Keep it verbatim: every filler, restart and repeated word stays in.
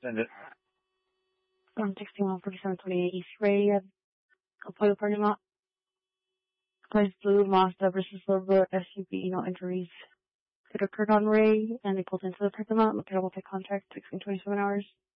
Send it. one sixty-one forty-seven twenty-eight East Ray, Apollo parking lot. Cars Blue, Mazda versus Silver, S U V, no injuries. It occurred on Ray, and they pulled into the parking lot. Located will take contact, sixteen twenty-seven hours.